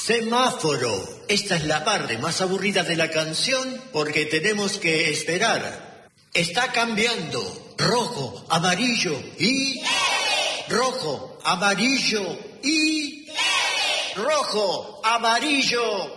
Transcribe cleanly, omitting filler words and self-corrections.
Semáforo. Esta es la parte más aburrida de la canción porque tenemos que esperar. Está cambiando. Rojo, amarillo y... Rojo, amarillo y... Rojo, amarillo